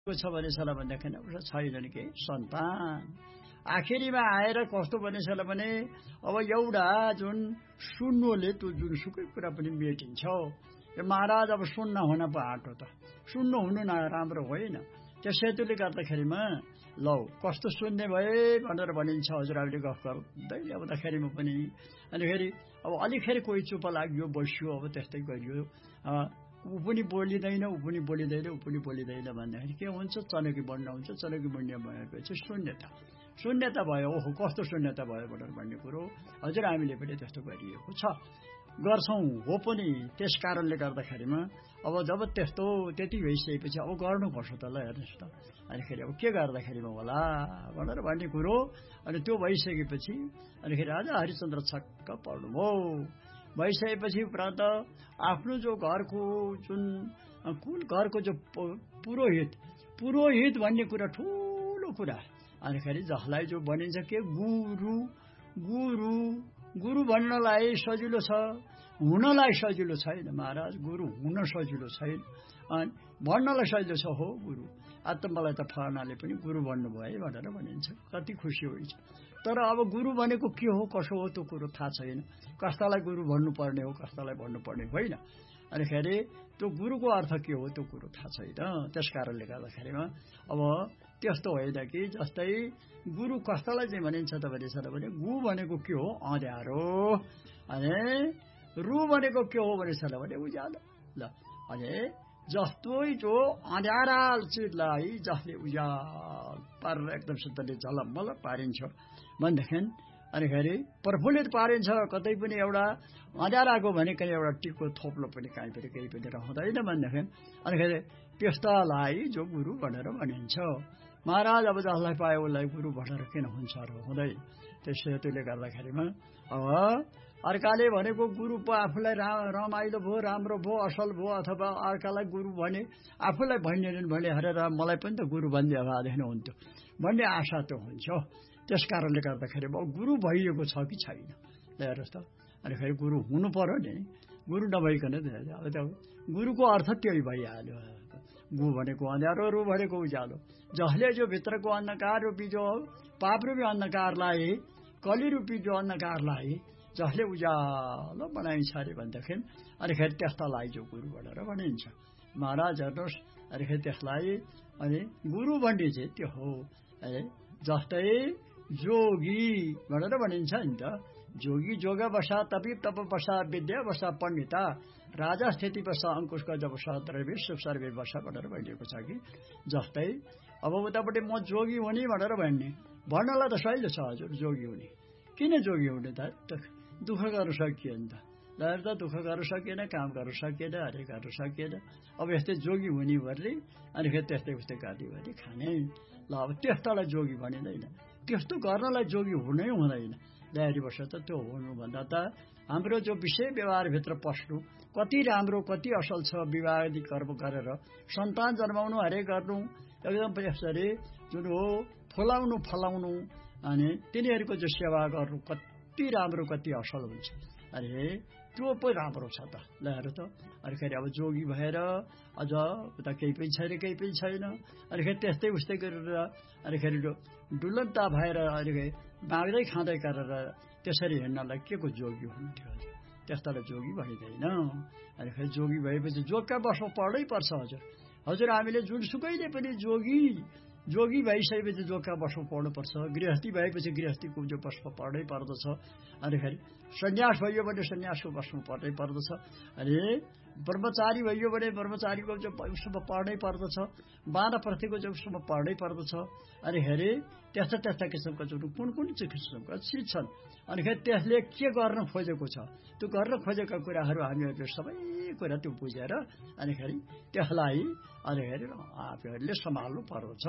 छ भनेछ भन्दाखेरि छैन के सन्तान। आखिरीमा आएर कस्तो बनेछ भने अब एउटा जुन सुन्नुले त्यो जुनसुकै कुरा पनि मेटिन्छ। यो महाराज अब सुन्न हुन पो आँटो त, सुन्नु हुनु राम्रो होइन। त्यो सेतुले गर्दाखेरिमा लौ कस्तो सुन्ने भए भनेर भनिन्छ हजुरहरूले गफ गर्दै ल्याउँदाखेरिमा पनि। अनि फेरि अब अलिखेर कोही चुप लाग्यो बस्यो, अब त्यस्तै गरियो, ऊ पनि बोलिँदैन ऊ पनि बोलिँदैन ऊ पनि बोलिँदैन भन्दाखेरि के हुन्छ, चनकी बढ्न हुन्छ। चनकी बढ्ने भनेपछि शून्यता भयो। ओहो कस्तो शून्यता भयो भनेर भन्ने कुरो हजुर हामीले पनि त्यस्तो गरिएको छ, गर्छौँ हो पनि। त्यस कारणले गर्दाखेरिमा अब जब त्यति भइसकेपछि अब गर्नुपर्छ त, ल हेर्नुहोस् त अनिखेरि अब के गर्दाखेरिमा होला भनेर भन्ने कुरो। अनि त्यो भइसकेपछि अनिखेरि आज हरिश्चन्द्र छक्क पर्नुभयो। भइसकेपछि उपरान्त आफ्नो जो घरको जुन कुन घरको जो पुरोहित भन्ने कुरा ठुलो कुरा। अनिखेरि जसलाई जो भनिन्छ के गुरु भन्नलाई सजिलो छ, हुनलाई सजिलो छैन महाराज। गुरु हुन सजिलो छैन, अनि भन्नलाई सजिलो छ हो गुरु। आज त मलाई त फलानाले पनि गुरु भन्नुभयो भनेर भनिन्छ, कति खुसी हुन्छ। तर अब गुरु भनेको के हो कसो हो त्यो कुरो थाहा छैन। कस्तालाई गुरु भन्नुपर्ने हो कस्तालाई भन्नुपर्ने होइन। अनिखेरि त्यो गुरुको अर्थ के हो त्यो कुरो थाहा छैन। त्यस कारणले गर्दाखेरिमा अब त्यस्तो होइन कि जस्तै गुरु कस्तालाई चाहिँ भनिन्छ त भने गु भनेको के हो अँध्यारो, अनि रु भनेको के हो भनेछ भने उज्यालो। ल अनि जस्तै जो अँध्यारा चिजलाई जसले उज्यालो पारेर एकदम शुद्धले झलमल पारिन्छ भनेदेखि अनिखेरि प्रफुल्लित पारिन्छ। कतै पनि एउटा अँध्याराको भनेको एउटा टिकको थोप्लो पनि काहीँ पनि केही पनि रहँदैन भनेदेखि अनिखेरि त्यस्तालाई जो गुरु भनेर भनिन्छ। महाराज अब जसलाई पायो उसलाई गुरु भनेर किन हुन्छ र हुँदै। त्यसले गर्दाखेरिमा अब अर्काले भनेको गुरु पो आफूलाई रमाइलो भयो, राम्रो भयो, असल भयो, अथवा अर्कालाई गुरु भने आफूलाई भनिदिनु भने हेरेर मलाई पनि त गुरु भनिदिए भएदेखि हुन्थ्यो भन्ने आशा त हुन्छ। त्यस कारणले गर्दाखेरि अब गुरु भइएको छ कि छैन ल हेर्नुहोस् त। अनि फेरि गुरु हुनु पर्यो नि, गुरु नभइकन अब त गुरुको अर्थ त्यही भइहाल्यो। गु भनेको अँध्यारो, रु भनेको उज्यालो। जसले जो भित्रको अन्धकार रूपी जो पाप रूपी अन्धकारलाई, कली रूपी जो अन्धकारलाई जसले उज्यालो बनाइन्छ अरे भनेदेखि अनिखेरि त्यस्तालाई जो गुरु भनेर भनिन्छ। महाराज हेर्नुहोस् अनिखेरि त्यसलाई अनि गुरु भन्ने चाहिँ त्यो हो जस्तै जोगी भनेर भनिन्छ नि त। जोगी जोग बसा, तपी तप बसा, विद्या बसा, पण्डिता, राजा स्थिति बसा, अंकुश गज बसा, द्रव्य सर्वे बसा भनेर भनिएको छ कि। जस्तै अब उतापट्टि म जोगी हुने भनेर भन्नलाई त सहिलो छ हजुर। जोगी हुने किन जोगी हुने त दुःख गर्नु सकिएन त, लहर त दुःख गर्नु सकिएन, काम गर्नु सकिएन, हरेक गर्नु सकिएन। अब यस्तै जोगी हुने भरले अनि फेरि त्यस्तै उस्तै गर्ने भने खाने। ल अब त्यस्तालाई जोगी भनिँदैन, त्यस्तो गर्नलाई जोगी हुनै हुँदैन। ल्यारी वर्ष त त्यो हुनुभन्दा त हाम्रो जो विषय व्यवहारभित्र पस्नु कति राम्रो कति असल छ, विवाह कर्म गरेर सन्तान जन्माउनु, हरेक गर्नु, एकदम यसरी जुन हो फुलाउनु फलाउनु, अनि तिनीहरूको जो सेवा गर्नु कति राम्रो कति असल हुन्छ। अरे त्यो पो राम्रो छ त ल हेर्नु त। अनिखेरि अब जोगी भएर अझ उता केही पनि छैन, अनिखेरि त्यस्तै उस्तै गरेर अनिखेरि डुलन्ता भएर अनिखेरि माग्दै खाँदै गरेर त्यसरी हिँड्नलाई के को जोगी हुन्थ्यो? त्यस्तालाई जोगी भनिँदैन। अनिखेरि जोगी भएपछि जोगका बसमा पढ्नै पर्छ हजुर। हामीले जुनसुकैले पनि जोगी भइसकेपछि जोगका बसमा पढ्नुपर्छ। गृहस्थी भएपछि गृहस्थीको जो बसमा पढ्नै पर्दछ। अनिखेरि सन्यास भयो भने सन्यासको बसमा पढ्नै पर्दछ। अनि ब्रह्मचारी भयो भने ब्रह्मचारीको जो उसमा पढ्नै पर्दछ। वानप्रस्थको जो उसमा पढ्नै पर्दछ। अनिखेरि त्यस्ता किसिमका जुन कुन चाहिँ किसिमका चिज छन्, अनिखेरि त्यसले के गर्न खोजेको छ, त्यो गर्न खोजेका कुराहरू हामीहरूले सबै कुरा त्यो बुझेर अनिखेरि त्यसलाई अनिखेरि आफूहरूले सम्हाल्नु पर्दछ।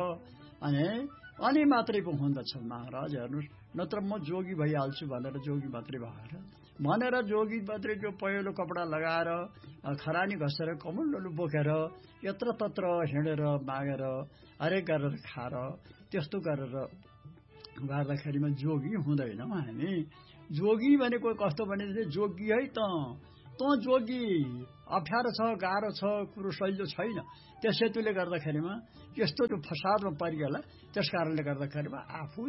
अनि मात्रै पो हुँदछ महाराज हेर्नुहोस्। नत्र म जोगी भइहाल्छु भनेर जोगी मात्रै भनेर जोगी मात्रै जो पहेँलो कपडा लगाएर खरानी घसेर कमलहरू बोकेर यत्र तत्र हिँडेर मागेर हरेक गरेर खाएर त्यस्तो गरेर गर्दाखेरिमा जोगी हुँदैनौँ हामी। जोगी भनेको कस्तो भने जोगी है त जोगी अप्ठ्यारो छ, गाह्रो छ, कुरो सजिलो छैन। त्यस हेतुले गर्दाखेरिमा यस्तो फसादमा परिगला। त्यस कारणले गर्दाखेरिमा आफू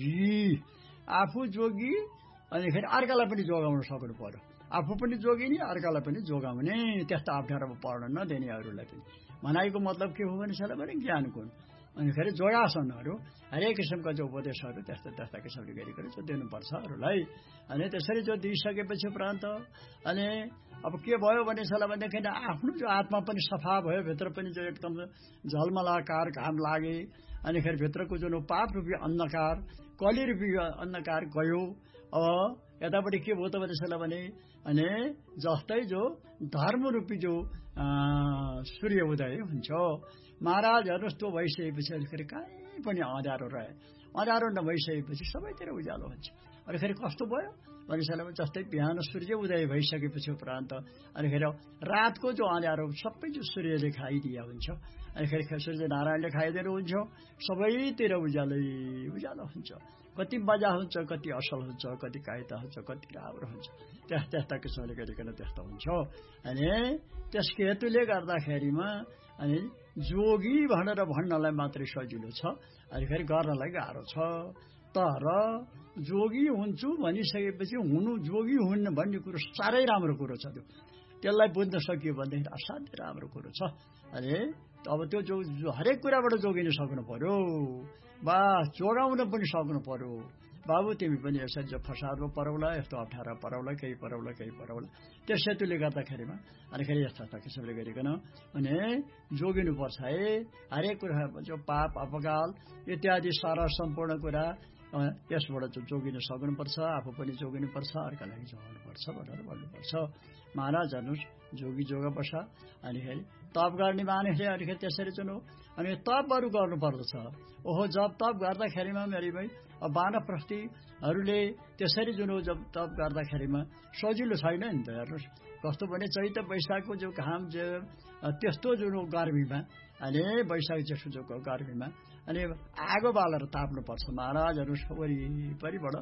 जोगी अनिखेरि अर्कालाई पनि जोगाउन सक्नु पर्यो। आफू पनि जोगिने, अर्कालाई पनि जोगाउने, त्यस्तो अप्ठ्यारोमा पर्न नदिने अरूलाई पनि। भनाइको मतलब के हो भने ज्ञान गुण अनिखेरि जोगासनहरू, हरेक किसिमका जो उपदेशहरू त्यस्ता किसिमले गरिकन जो दिनुपर्छ अरूलाई। अनि त्यसरी जो दिइसकेपछि उपरान्त अनि अब के भयो भनेदेखि आफ्नो जो आत्मा पनि सफा भयो, भित्र पनि जो एकदम झलमलाकार घाम लागे, अनिखेरि भित्रको जुन पाप रूपी अन्धकार, कली रूपी अन्धकार गयो। अब यतापट्टि के भयो त भने अनि जस्तै जो धर्म रूपी जो सूर्य उदय हुन्छ। महाराज हेर्नुहोस्, त्यो भइसकेपछि अनिखेरि कहीँ पनि अँध्यारो रहे, अँध्यारो नभइसकेपछि सबैतिर उज्यालो हुन्छ। अनिखेरि कस्तो भयो भने जस्तै बिहान सूर्य उदय भइसकेपछि उपरान्त अनिखेरि रातको जो अँध्यारो सबै जो सूर्यले खाइदिया हुन्छ, अनिखेरि सूर्य नारायणले खाइदिनुहुन्छ, सबैतिर उज्यालो हुन्छ। कति मजा हुन्छ, कति असल हुन्छ, कति कायदा हुन्छ, कति राम्रो हुन्छ। त्यस्ता किसिमले गरिकन त्यस्तो हुन्छ। अनि त्यसको हेतुले गर्दाखेरिमा अनि जोगी भनेर भन्नलाई मात्रै सजिलो छ, अनिखेरि गर्नलाई गाह्रो छ। तर जोगी हुन्छु भनिसकेपछि जोगी हुन्न भन्ने कुरो साह्रै राम्रो कुरो छ। त्यसलाई बुझ्न सकियो भनेदेखि असाध्यै राम्रो कुरो छ। अनि अब त्यो जो हरेक कुराबाट जोगिन सक्नु पर्यो, जोगाउन पनि सक्नु पर्यो। बाबु तिमी पनि यसरी जो फसादमा परौला, यस्तो अप्ठ्यारो परौला, केही परौला। त्यस हेतुले गर्दाखेरिमा अनिखेरि यस्ता किसिमले गरिकन अनि जोगिनुपर्छ है। हरेक कुरा जो पाप अपकाल इत्यादि सारा सम्पूर्ण कुरा यसबाट जोगिन सक्नुपर्छ, आफू पनि जोगिनुपर्छ, अर्कालाई जोगाउनुपर्छ भनेर भन्नुपर्छ। महाराज हेर्नुहोस्, जोगी जोगा बसा अनिखेरि तप गर्ने मानिसले अनिखेरि त्यसरी अनि तपहरू गर्नुपर्दछ। ओहो, जब तप गर्दाखेरिमा मेरी भाइ वानप्रस्थीहरूले त्यसरी जब तप गर्दाखेरिमा सजिलो छैन नि त। हेर्नुहोस् कस्तो भने चैत वैशाखको जो घाम त्यस्तो गर्मीमा अनि वैशाख जेठो जो गर्मीमा अनि आगो बालेर ताप्नुपर्छ। महाराज हेर्नुहोस्, वरिपरिबाट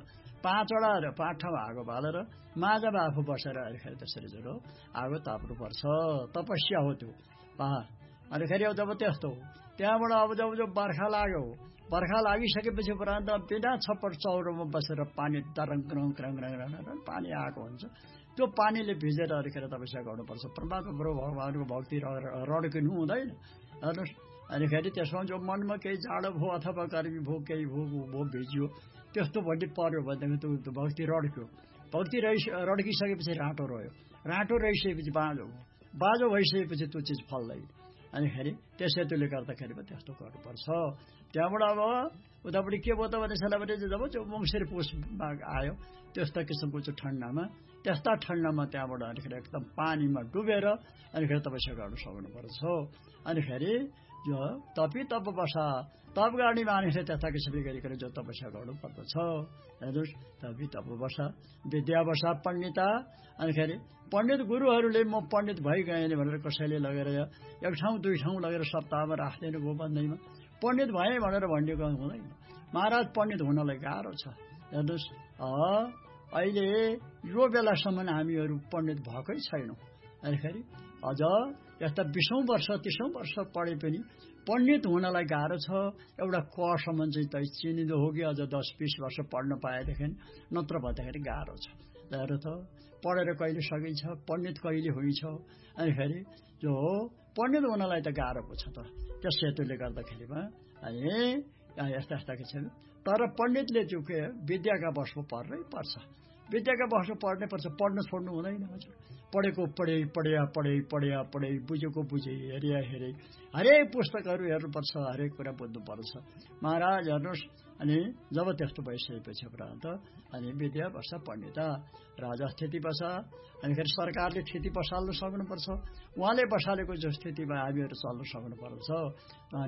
5 ठाउँ आगो बालेर माझमा आफू बसेर अनिखेरि त्यसरी आगो ताप्नुपर्छ। तपस्या हो त्यो। अनिखेरि जब त्यस्तो त्यहाँबाट अब जब बर्खा लाग्यो, बर्खा लागिसकेपछि उपरान्त बिना छप्पड चौरोमा बसेर पानी तरङ पानी आएको हुन्छ। त्यो पानीले भिजेर अनिखेरि तपस्या गर्नुपर्छ। परमात्मा भगवानको भक्ति रड्किनु हुँदैन। हेर्नुहोस्, अनिखेरि त्यसमा जो मनमा केही जाडो भयो अथवा गर्मी भयो, केही भयो भिजियो, त्यस्तो भन्ने पर्यो भनेदेखि त्यो भक्ति रड्क्यो। भक्ति रड्किसकेपछि राँटो रह्यो, राँटो रहिसकेपछि बाँझो भइसकेपछि त्यो चिज फल्दैन। अनिखेरि त्यस हेतुले गर्दाखेरि त्यस्तो गर्नुपर्छ। त्यहाँबाट अब उतापट्टि के भयो त भने जब त्यो मङ्सिर पुसमा आयो त्यस्ता किसिमको चाहिँ त्यस्ता ठन्डामा त्यहाँबाट अनिखेरि एकदम पानीमा डुबेर अनिखेरि तपस्या गर्नु सक्नुपर्छ। अनिखेरि जो तप बसा तप गर्ने मानिसले त्यस्ता किसिमले गरिकन जो तपस्या गर्नुपर्दछ। हेर्नुहोस्, तप बसा विद्या बसा पण्डिता। अनिखेरि पण्डित गुरुहरूले म पण्डित भइगएँ भनेर कसैले लगेर एक ठाउँ 2 ठाउँ लगेर सप्ताहमा राख्दैन भयो भन्दैमा पण्डित भएँ भनेर भनिएको हुँदैन। महाराज पण्डित हुनलाई गाह्रो छ। हेर्नुहोस्, अहिले यो बेलासम्म हामीहरू पण्डित भएकै छैनौँ। अनिखेरि अझ यस्ता 20औं वर्ष 30औं वर्ष पढे पनि पण्डित हुनलाई गाह्रो छ। एउटा कसम्म चाहिँ चिनिँदो हो कि अझ 10-20 वर्ष पढ्न पाएदेखि, नत्र भन्दाखेरि गाह्रो छ। हेर त, पढेर कहिले सकिन्छ, पण्डित कहिले हुन्छ। अनिखेरि जो पण्डित हुनलाई त गाह्रो पो छ त। त्यस हेतुले गर्दाखेरिमा अनि यस्ता किसिम। तर पण्डितले त्यो के विद्याका बसमा पर्नै पर्छ, विद्याका बसमा पर्नै पर्छ। पढ्न छोड्नु हुँदैन। हजुर, पढेको पढे, बुझेको बुझे, हेरे, हरेक पुस्तकहरू हेर्नुपर्छ, हरेक कुरा बुझ्नुपर्छ। महाराज हेर्नुहोस्, अनि जब त्यस्तो भइसकेपछि उपरान्त अनि विद्या बसा पण्डिता, राजा स्थिति बसा। अनिखेरि सरकारले स्थिति बसाल्न सक्नुपर्छ। उहाँले बसालेको जो स्थितिमा हामीहरू चल्न सक्नुपर्छ। अनि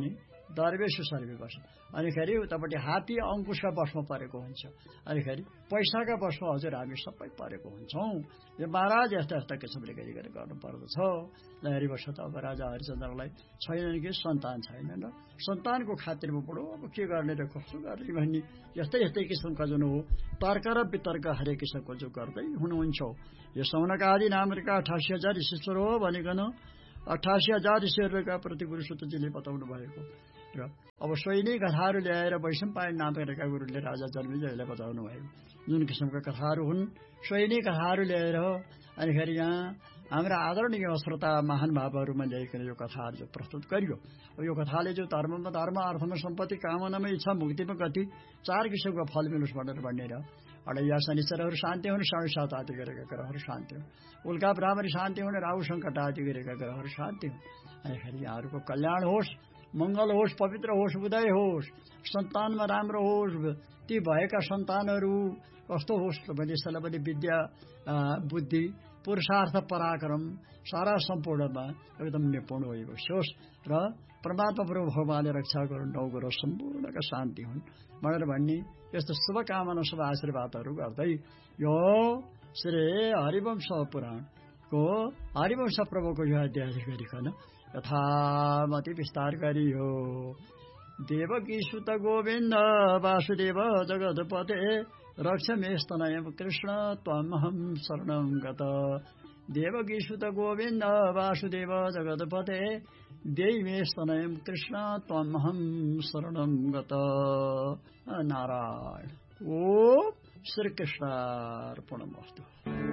दरवेश सर्वे बस्छ। अनिखेरि उतापट्टि हात्ती अङ्कुशका बसमा परेको हुन्छ। अनिखेरि पैसाका बसमा हजुर हामी सबै परेको हुन्छौँ। यो महाराज यस्ता यस्ता किसिमले गरिकन गर्नु पर्दछ। लहरी वर्ष त अब राजा हरिचन्द्रलाई छैनन् कि सन्तान छैन र सन्तानको खातिरमा बडो अब के गर्ने र कस्तो गर्ने भन्ने यस्तै यस्तै किसिमका जुन हो तर्क र वितर्क हरेक किसिमको जो गर्दै हुनुहुन्छ। यो सौनका आदि नामका 88,000 ईश्वर हो भनिकन 88,000 ईश्वरका प्रति गुरुसुतजीले बताउनु भएको र अब सोही नै कथाहरू ल्याएर वैशम्पायन नामका गुरुले राजा जन्मेजयलाई बताउनु भएको जुन किसिमका कथाहरू हुन् सोही नै कथाहरू ल्याएर अनिखेरि यहाँ हाम्रा आदरणीय श्रोता महान भावहरूमा ल्याइकन यो कथाहरू जो प्रस्तुत गरियो। अब यो कथाले जो धर्ममा धर्म, अर्थमा सम्पत्ति, कामनामा इच्छा, मुक्तिमा गति 4 किसिमको फल मिलोस् भनेर भन्ने र अडैया शनिचरहरू शान्ति हुन्, 7.5 आदि गरेका ग्रहहरू शान्ति हुन्, उल्का भ्रामरी शान्ति हुन्, राहु सङ्कट आदि गरेका ग्रहहरू शान्ति हुन्। अनिखेरि यहाँहरूको कल्याण होस्, मङ्गल होस्, पवित्र होस्, उदय होस्, सन्तानमा राम्रो होस्, ती भएका सन्तानहरू कस्तो होस् भने सलबली विद्या, बुद्धि, पुरुषार्थ, पराक्रम सारा सम्पूर्णमा एकदम निपुण होस् र परमात्मा प्रभु भगवानले रक्षा गरौँ, नौ ग्रह सम्पूर्णका शान्ति हुन् भनेर भन्ने यस्तो शुभकामना शुभ आशीर्वादहरू गर्दै यो श्री हरिवंश पुराणको हरिवंश प्रभुको यो अध्याय गरिकन यथामति विस्तार गरियो। देवकी सुत गोविन्द वासुदेव जगतपते रक्षमेस्तनयं कृष्ण त्वमहं शरणं गत। देवकी सुत गोविन्द वासुदेव जगतपते देहिमेस्तनयं कृष्ण त्वमहं शरणं गत। नारायण। ओम श्री कृष्णार्पणमस्तु।